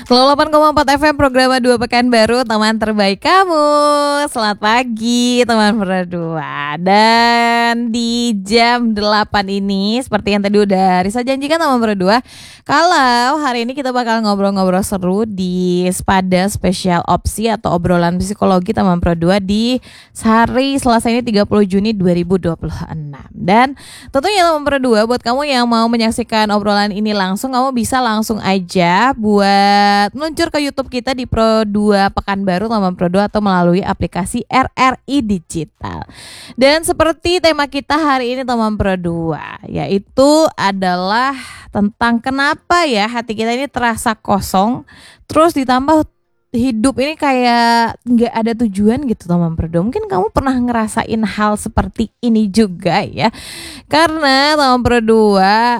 108,4 FM program 2 Pekanbaru, teman terbaik kamu. Selamat pagi teman berdua. Dan di jam 8 ini, seperti yang tadi udah Risa janjikan teman berdua, kalau hari ini kita bakal ngobrol-ngobrol seru di Spada Spesial Opsi atau obrolan psikologi teman berdua di hari Selasa ini 30 Juni 2026. Dan tentunya teman berdua, buat kamu yang mau menyaksikan obrolan ini langsung, kamu bisa langsung aja buat meluncur ke YouTube kita di Pro2 Pekanbaru teman Pro2 atau melalui aplikasi RRI Digital. Dan seperti tema kita hari ini teman Pro2, yaitu adalah tentang kenapa ya hati kita ini terasa kosong, terus ditambah hidup ini kayak nggak ada tujuan gitu teman Pro2. Mungkin kamu pernah ngerasain hal seperti ini juga ya. Karena teman Pro2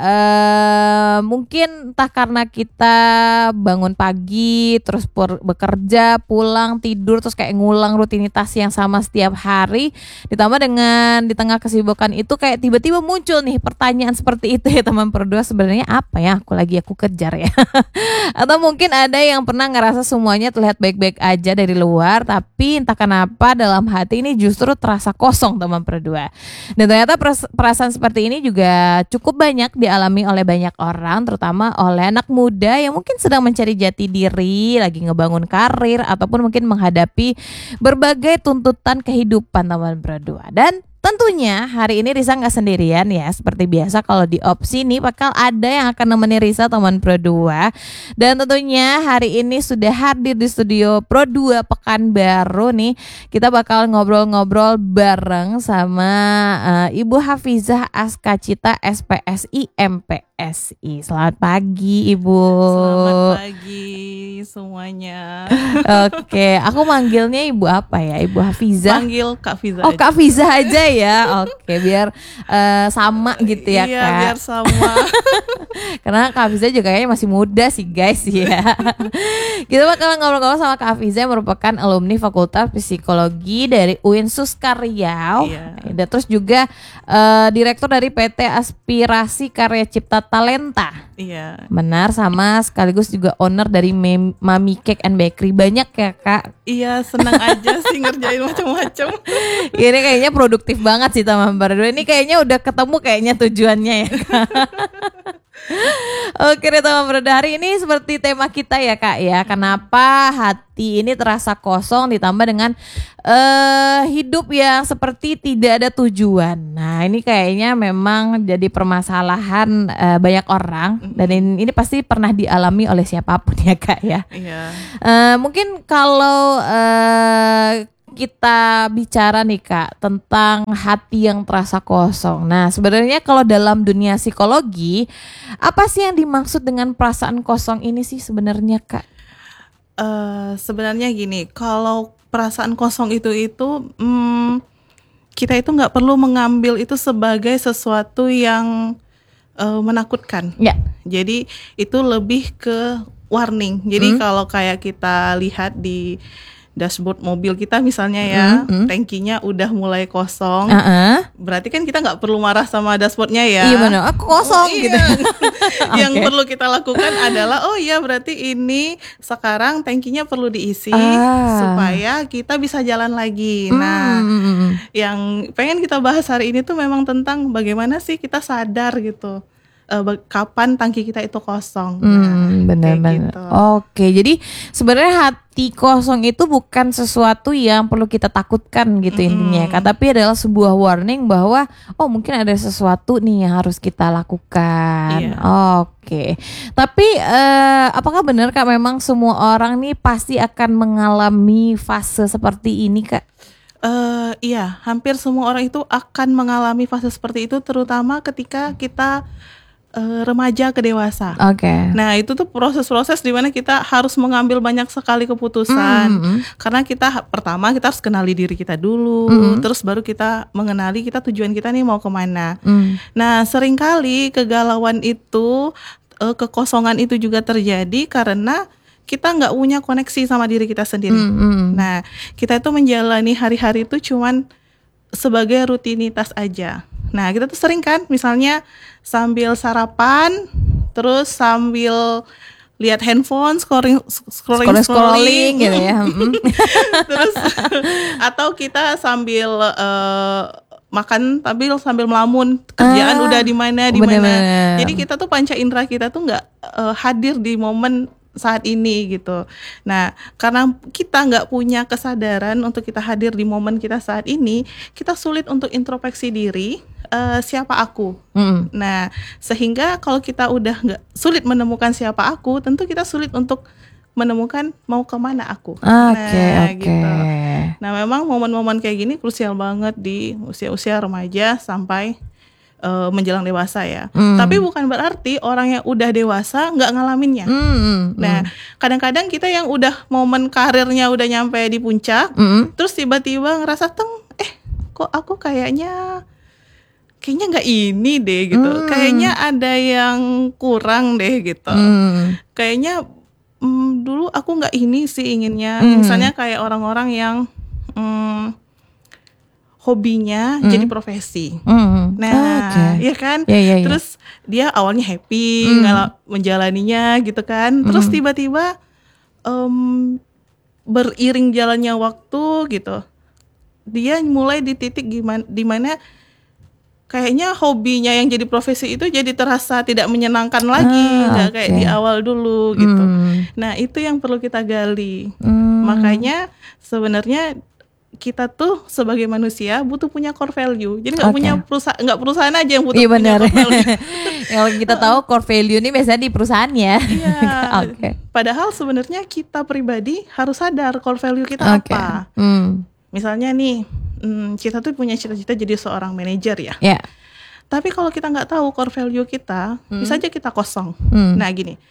mungkin entah karena kita bangun pagi terus bekerja, pulang, tidur, terus kayak ngulang rutinitas yang sama setiap hari, ditambah dengan di tengah kesibukan itu kayak tiba-tiba muncul nih pertanyaan seperti itu ya teman Pro2, sebenarnya apa ya aku kejar ya. Atau mungkin ada yang pernah ngerasa semuanya terlihat baik-baik aja dari luar, tapi entah kenapa dalam hati ini justru terasa kosong teman Pro2. Dan ternyata perasaan seperti ini juga cukup banyak dialami oleh banyak orang, terutama oleh anak muda yang mungkin sedang mencari jati diri, lagi ngebangun karir, ataupun mungkin menghadapi berbagai tuntutan kehidupan teman Pro2. Dan tentunya hari ini Risa gak sendirian ya. Seperti biasa kalau di opsi nih bakal ada yang akan nemenin Risa teman Pro2. Dan tentunya hari ini sudah hadir di studio Pro2 Pekanbaru nih. Kita bakal ngobrol-ngobrol bareng sama Ibu Hafizah Askacita SPSI MPSI. Selamat pagi Ibu. Selamat pagi semuanya. Oke, aku manggilnya Ibu apa ya? Ibu Hafizah? Panggil Kak Fiza Oh aja. Kak Fiza aja ya. Oke, biar sama gitu ya iya, Kak. biar sama. Karena Kak Fiza juga kayaknya masih muda sih guys ya. Kita bakal ngobrol-ngobrol sama Kak Fiza yang merupakan alumni Fakultas Psikologi dari UIN Suskar Riau. Iya. Dan terus juga direktur dari PT Aspirasi Karya Cipta Talenta. Iya. Benar, sama sekaligus juga owner dari Mami Cake and Bakery. Banyak ya Kak. Iya, senang aja sih ngerjain macam-macam. Ini kayaknya produktif banget sih teman berdua. Ini kayaknya udah ketemu kayaknya tujuannya ya. Oke deh teman berdua, hari ini seperti tema kita ya Kak ya. Kenapa hati ini terasa kosong ditambah dengan hidup yang seperti tidak ada tujuan. Nah ini kayaknya memang jadi permasalahan banyak orang. Dan ini pasti pernah dialami oleh siapapun ya Kak ya. Iya. Mungkin kalau kita bicara nih Kak tentang hati yang terasa kosong. Nah sebenarnya kalau dalam dunia psikologi, apa sih yang dimaksud dengan perasaan kosong ini sih sebenarnya Kak? Sebenarnya gini, kalau perasaan kosong itu kita itu nggak perlu mengambil itu sebagai sesuatu yang menakutkan. Ya. Jadi itu lebih ke warning. Jadi kalau kayak kita lihat di dashboard mobil kita misalnya ya, tangkinya udah mulai kosong, berarti kan kita nggak perlu marah sama dashboardnya ya. Iya benar, aku kosong gitu. Yang perlu kita lakukan adalah berarti ini sekarang tangkinya perlu diisi supaya kita bisa jalan lagi. Nah, yang pengen kita bahas hari ini tuh memang tentang bagaimana sih kita sadar gitu. Kapan tangki kita itu kosong. Benar-benar. Gitu. Oke, jadi sebenarnya hati kosong itu bukan sesuatu yang perlu kita takutkan gitu intinya, Kak, tapi adalah sebuah warning bahwa mungkin ada sesuatu nih yang harus kita lakukan. Iya. Oke. Tapi apakah benar Kak memang semua orang nih pasti akan mengalami fase seperti ini, Kak? Iya, hampir semua orang itu akan mengalami fase seperti itu, terutama ketika kita remaja ke dewasa. Oke. Nah itu tuh proses-proses di mana kita harus mengambil banyak sekali keputusan. Karena pertama kita harus kenali diri kita dulu, terus baru kita mengenali tujuan kita nih mau kemana. Nah seringkali kegalauan itu, kekosongan itu juga terjadi karena kita nggak punya koneksi sama diri kita sendiri. Nah kita itu menjalani hari-hari itu cuman sebagai rutinitas aja. Nah kita tuh sering kan misalnya sambil sarapan, terus sambil lihat handphone, scrolling gitu ya. Terus atau kita sambil makan sambil melamun, kerjaan udah di mana. Jadi kita tuh panca indera kita tuh nggak hadir di momen saat ini gitu. Nah, karena kita nggak punya kesadaran untuk kita hadir di momen kita saat ini, kita sulit untuk introspeksi diri. Siapa aku? Nah, sehingga kalau kita udah nggak sulit menemukan siapa aku, tentu kita sulit untuk menemukan mau kemana aku. Gitu. Nah, memang momen-momen kayak gini krusial banget di usia-usia remaja sampai menjelang dewasa ya. Tapi bukan berarti orang yang udah dewasa nggak ngalaminnya. Nah, kadang-kadang kita yang udah momen karirnya udah nyampe di puncak, terus tiba-tiba ngerasa kok aku kayaknya nggak ini deh gitu. Kayaknya ada yang kurang deh gitu. Kayaknya dulu aku nggak ini sih inginnya. Misalnya kayak orang-orang yang hobinya jadi profesi. Nah, ya kan? Terus dia awalnya happy menjalaninya gitu kan. Terus tiba-tiba beriring jalannya waktu gitu, dia mulai di titik dimana kayaknya hobinya yang jadi profesi itu jadi terasa tidak menyenangkan lagi, nggak kayak di awal dulu gitu. Nah, itu yang perlu kita gali. Makanya sebenarnya kita tuh sebagai manusia butuh punya core value. Jadi nggak perusahaan aja yang butuh punya core value. Kalau kita tahu core value ini biasanya di perusahaan ya. Iya. Padahal sebenarnya kita pribadi harus sadar core value kita apa. Misalnya nih, kita tuh punya cita-cita jadi seorang manajer ya. Tapi kalau kita nggak tahu core value kita, bisa aja kita kosong. Nah gini,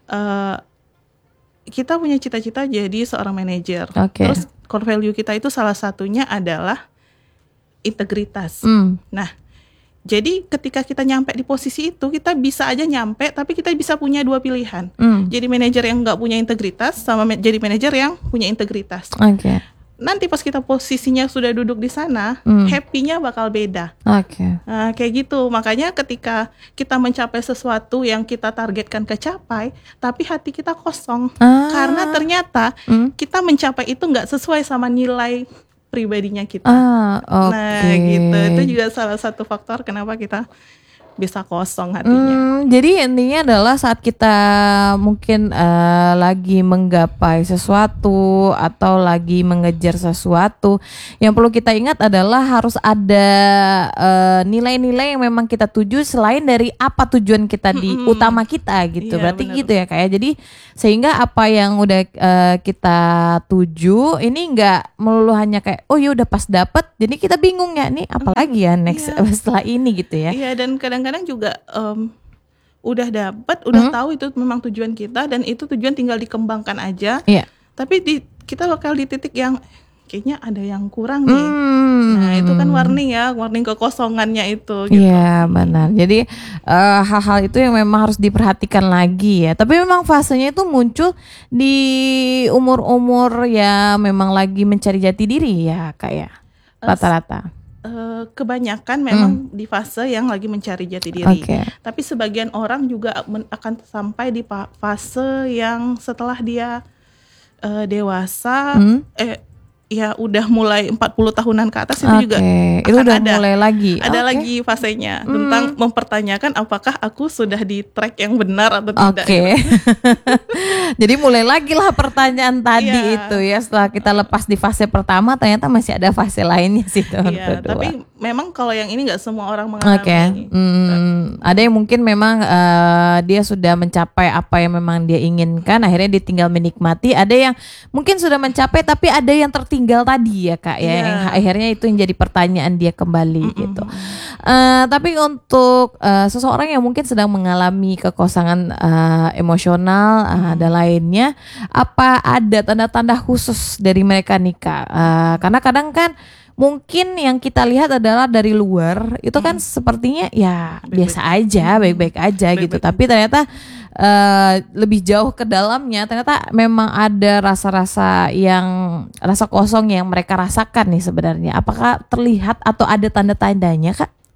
kita punya cita-cita jadi seorang manajer. Terus core value kita itu salah satunya adalah integritas. Nah, jadi ketika kita nyampe di posisi itu, kita bisa aja nyampe, tapi kita bisa punya dua pilihan. Jadi manajer yang nggak punya integritas, sama jadi manajer yang punya integritas. Nanti pas kita posisinya sudah duduk di sana, happy-nya bakal beda. Nah, kayak gitu. Makanya ketika kita mencapai sesuatu yang kita targetkan kecapai, tapi hati kita kosong. Karena ternyata kita mencapai itu nggak sesuai sama nilai pribadinya kita. Nah, gitu. Itu juga salah satu faktor kenapa kita bisa kosong hatinya. Jadi intinya adalah saat kita mungkin lagi menggapai sesuatu atau lagi mengejar sesuatu, yang perlu kita ingat adalah harus ada nilai-nilai yang memang kita tuju selain dari apa tujuan kita di utama kita gitu. Berarti bener. Gitu ya kayak. Jadi sehingga apa yang udah kita tuju ini nggak melulu hanya kayak oh ya udah pas dapet, jadi kita bingung ya nih apalagi ya next setelah ini gitu ya. Iya, dan kadang-kadang juga udah dapat, udah tahu itu memang tujuan kita dan itu tujuan tinggal dikembangkan aja. Tapi kita bakal di titik yang kayaknya ada yang kurang nih. Nah, itu kan warning kekosongannya itu gitu. Iya, benar. Jadi hal-hal itu yang memang harus diperhatikan lagi ya. Tapi memang fasenya itu muncul di umur-umur ya memang lagi mencari jati diri ya, Kak ya. Rata-rata. Kebanyakan memang di fase yang lagi mencari jati diri. Tapi sebagian orang juga akan sampai di fase yang setelah dia dewasa, ya udah mulai 40 tahunan ke atas itu juga itu udah mulai lagi. Ada lagi fasenya tentang mempertanyakan apakah aku sudah di track yang benar atau tidak. Jadi mulai lagi lah pertanyaan tadi itu ya, setelah kita lepas di fase pertama ternyata masih ada fase lainnya sih tapi memang kalau yang ini nggak semua orang mengalami. Ada yang mungkin memang dia sudah mencapai apa yang memang dia inginkan, akhirnya dia tinggal menikmati. Ada yang mungkin sudah mencapai tapi ada yang tertinggal tadi ya Kak ya, yang akhirnya itu yang jadi pertanyaan dia kembali gitu. Tapi untuk seseorang yang mungkin sedang mengalami kekosongan emosional dan lainnya, apa ada tanda-tanda khusus dari mereka nih Kak? Karena kadang kan mungkin yang kita lihat adalah dari luar itu kan sepertinya ya biasa aja, baik-baik aja gitu. Tapi ternyata lebih jauh ke dalamnya ternyata memang ada rasa-rasa kosong yang mereka rasakan nih sebenarnya. Apakah terlihat atau ada tanda-tandanya Kak?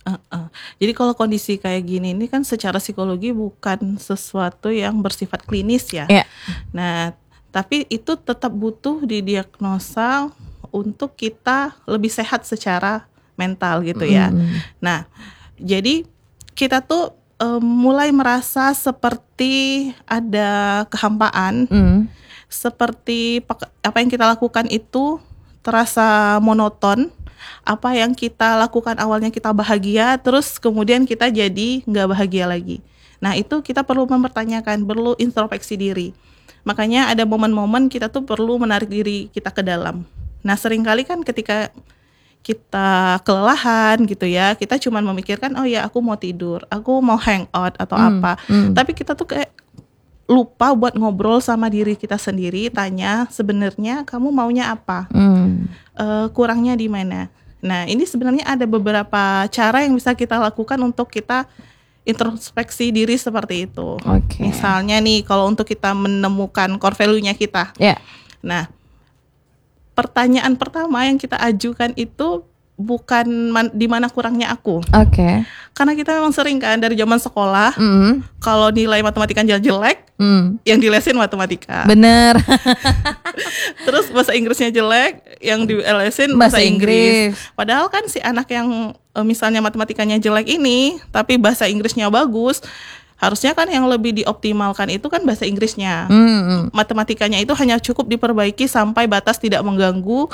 Jadi kalau kondisi kayak gini ini kan secara psikologi bukan sesuatu yang bersifat klinis ya. Yeah. Nah, tapi itu tetap butuh didiagnosa untuk kita lebih sehat secara mental gitu ya. Nah, jadi kita tuh mulai merasa seperti ada kehampaan, seperti apa yang kita lakukan itu terasa monoton. Apa yang kita lakukan awalnya kita bahagia, terus kemudian kita jadi nggak bahagia lagi. Nah itu kita perlu mempertanyakan, perlu introspeksi diri. Makanya ada momen-momen kita tuh perlu menarik diri kita ke dalam. Nah seringkali kan ketika kita kelelahan gitu ya, kita cuma memikirkan oh ya aku mau tidur, aku mau hangout atau apa. Tapi kita tuh kayak lupa buat ngobrol sama diri kita sendiri, tanya sebenarnya kamu maunya apa, kurangnya di mana. Nah ini sebenarnya ada beberapa cara yang bisa kita lakukan untuk kita introspeksi diri seperti itu. Misalnya nih kalau untuk kita menemukan core value-nya kita. Nah pertanyaan pertama yang kita ajukan itu bukan di mana kurangnya aku. Karena kita memang sering kan dari zaman sekolah, kalau nilai matematika jelek, yang dilesin matematika. Bener. Terus bahasa Inggrisnya jelek, yang dilesin bahasa Inggris. Padahal kan si anak yang misalnya matematikanya jelek ini, tapi bahasa Inggrisnya bagus, harusnya kan yang lebih dioptimalkan itu kan bahasa Inggrisnya. Matematikanya itu hanya cukup diperbaiki sampai batas tidak mengganggu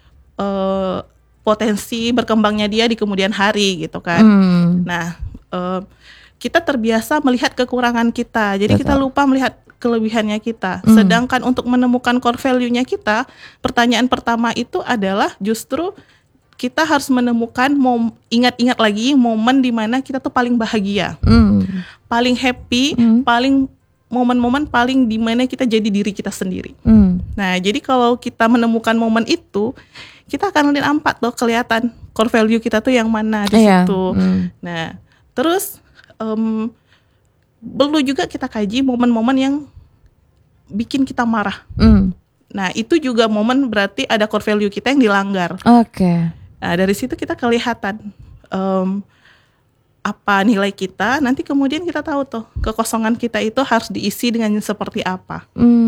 potensi berkembangnya dia di kemudian hari gitu kan. Nah, kita terbiasa melihat kekurangan kita, jadi kita lupa melihat kelebihannya kita. Sedangkan untuk menemukan core value-nya kita, pertanyaan pertama itu adalah justru kita harus menemukan, ingat-ingat lagi momen di mana kita tuh paling bahagia, paling happy, paling momen-momen paling di mana kita jadi diri kita sendiri. Nah, jadi kalau kita menemukan momen itu, kita akan nampak tuh kelihatan core value kita tuh yang mana di situ. Nah, terus perlu juga kita kaji momen-momen yang bikin kita marah. Nah, itu juga momen berarti ada core value kita yang dilanggar. Nah, dari situ kita kelihatan apa nilai kita, nanti kemudian kita tahu tuh kekosongan kita itu harus diisi dengan seperti apa.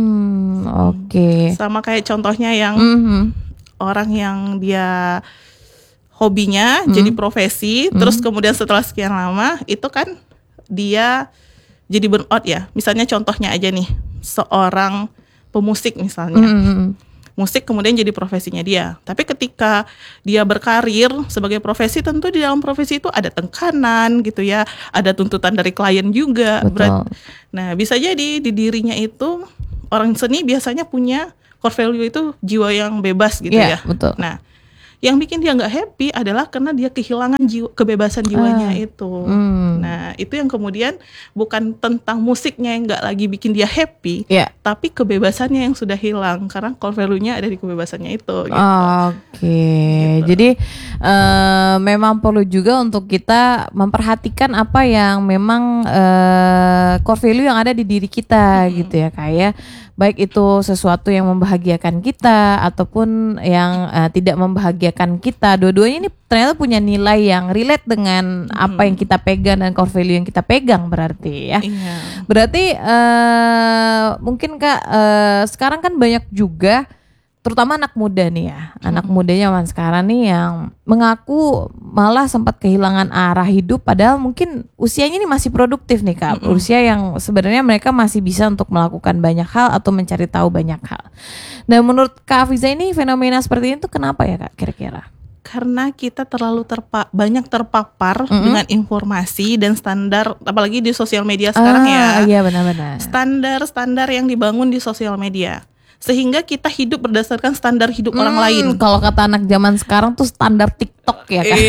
Sama kayak contohnya yang orang yang dia hobinya jadi profesi, terus kemudian setelah sekian lama itu kan dia jadi burnout ya. Misalnya contohnya aja nih, seorang pemusik misalnya. Musik kemudian jadi profesinya dia. Tapi ketika dia berkarir sebagai profesi, tentu di dalam profesi itu ada tekanan gitu ya, ada tuntutan dari klien juga. Nah, bisa jadi di dirinya itu orang seni biasanya punya core value itu jiwa yang bebas gitu ya. Nah, yang bikin dia nggak happy adalah karena dia kehilangan kebebasan jiwanya itu. Nah, itu yang kemudian bukan tentang musiknya yang nggak lagi bikin dia happy, tapi kebebasannya yang sudah hilang karena core value-nya ada di kebebasannya itu. Gitu. Gitu. Jadi memang perlu juga untuk kita memperhatikan apa yang memang core value yang ada di diri kita gitu ya, kayak baik itu sesuatu yang membahagiakan kita ataupun yang tidak membahagiakan kita. Dua-duanya ini ternyata punya nilai yang relate dengan apa yang kita pegang dan core value yang kita pegang berarti ya. Berarti mungkin Kak sekarang kan banyak juga terutama anak muda nih ya, anak muda zaman sekarang nih yang mengaku malah sempat kehilangan arah hidup padahal mungkin usianya ini masih produktif nih Kak, usia yang sebenarnya mereka masih bisa untuk melakukan banyak hal atau mencari tahu banyak hal. Nah menurut Kak Afiza ini fenomena seperti itu kenapa ya Kak kira-kira? Karena kita terlalu banyak terpapar dengan informasi dan standar, apalagi di sosial media sekarang ya. Iya benar-benar. Standar yang dibangun di sosial media. Sehingga kita hidup berdasarkan standar hidup orang lain. Kalau kata anak zaman sekarang tuh standar TikTok ya kan?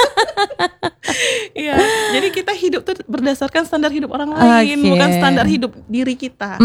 Iya. Jadi kita hidup tuh berdasarkan standar hidup orang lain, bukan standar hidup diri kita.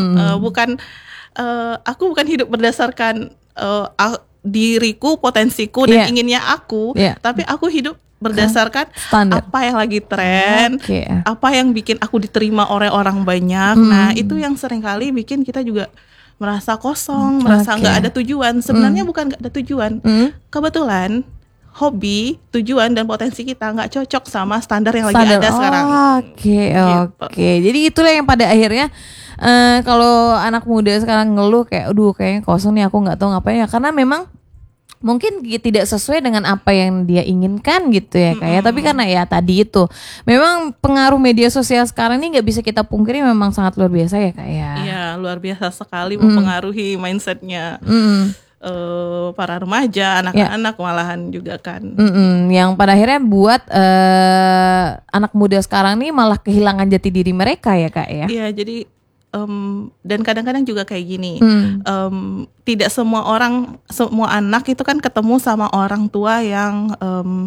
Aku bukan hidup berdasarkan diriku, potensiku dan inginnya aku, tapi aku hidup berdasarkan standar. Apa yang lagi tren, apa yang bikin aku diterima oleh orang banyak. Nah, itu yang seringkali bikin kita juga merasa kosong, merasa nggak ada tujuan. Sebenarnya bukan nggak ada tujuan. Kebetulan hobi, tujuan dan potensi kita nggak cocok sama standar yang lagi ada sekarang. Oke. Jadi itulah yang pada akhirnya kalau anak muda sekarang ngeluh kayak, aduh kayaknya kosong nih, aku nggak tahu ngapain ya, karena memang mungkin tidak sesuai dengan apa yang dia inginkan gitu ya kayak. Tapi karena ya tadi itu memang pengaruh media sosial sekarang ini nggak bisa kita pungkiri, memang sangat luar biasa ya kayak. Iya, luar biasa sekali mempengaruhi mindsetnya para remaja, anak-anak malahan juga kan. Yang pada akhirnya buat anak muda sekarang nih malah kehilangan jati diri mereka ya kak ya. Iya, jadi dan kadang-kadang juga kayak gini, tidak semua anak itu kan ketemu sama orang tua yang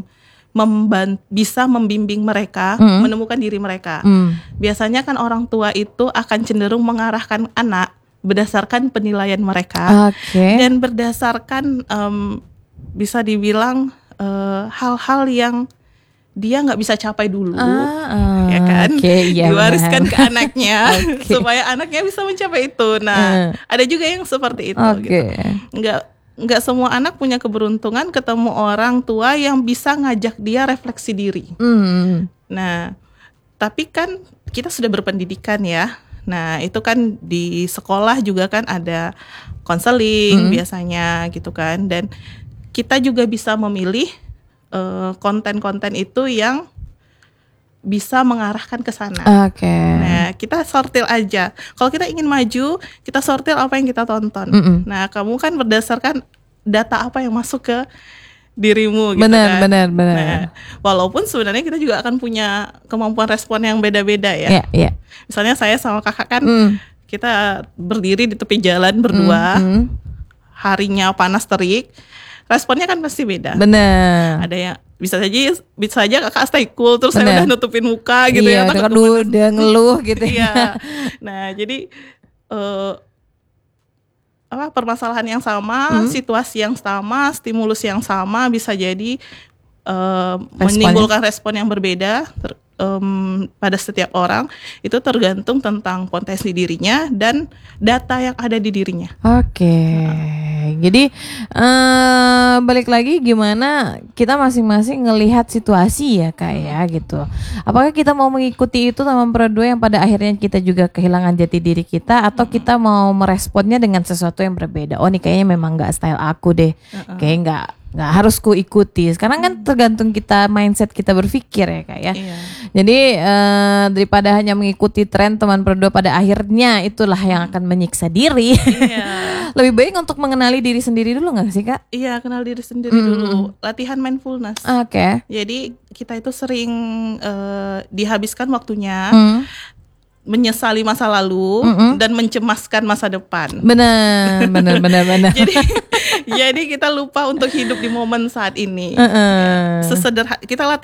bisa membimbing mereka menemukan diri mereka. Biasanya kan orang tua itu akan cenderung mengarahkan anak berdasarkan penilaian mereka, dan berdasarkan bisa dibilang hal-hal yang dia nggak bisa capai dulu, ya kan, diwariskan ke anaknya supaya anaknya bisa mencapai itu. Nah, ada juga yang seperti itu. Gitu. Nggak semua anak punya keberuntungan ketemu orang tua yang bisa ngajak dia refleksi diri. Nah, tapi kan kita sudah berpendidikan ya. Nah, itu kan di sekolah juga kan ada konseling biasanya gitu kan, dan kita juga bisa memilih konten-konten itu yang bisa mengarahkan ke sana. Nah, kita sortir aja. Kalau kita ingin maju, kita sortir apa yang kita tonton. Nah, kamu kan berdasarkan data apa yang masuk ke dirimu gitu kan. Benar. Nah, walaupun sebenarnya kita juga akan punya kemampuan respon yang beda-beda ya. Misalnya saya sama kakak kan kita berdiri di tepi jalan berdua, harinya panas terik, responnya kan pasti beda. Benar. Ada yang bisa saja kakak stay cool, terus saya udah nutupin muka gitu ya. Iya, udah ngeluh gitu. Iya. Nah, jadi permasalahan yang sama, situasi yang sama, stimulus yang sama bisa jadi menimbulkan respon yang berbeda pada setiap orang. Itu tergantung tentang potensi dirinya dan data yang ada di dirinya. Jadi balik lagi gimana kita masing-masing ngelihat situasi ya kak ya gitu. Apakah kita mau mengikuti itu teman Pro2 yang pada akhirnya kita juga kehilangan jati diri kita, atau kita mau meresponnya dengan sesuatu yang berbeda. Oh nih kayaknya memang nggak style aku deh, kayaknya nggak harus ku ikuti. Sekarang kan tergantung kita, mindset kita berpikir ya kak ya. Jadi daripada hanya mengikuti tren teman Pro2 pada akhirnya itulah yang akan menyiksa diri. Lebih baik untuk mengenali diri sendiri dulu nggak sih kak? Iya, kenal diri sendiri dulu. Latihan mindfulness. Jadi kita itu sering dihabiskan waktunya menyesali masa lalu dan mencemaskan masa depan. Benar. Jadi kita lupa untuk hidup di momen saat ini. Sesederhana kita latih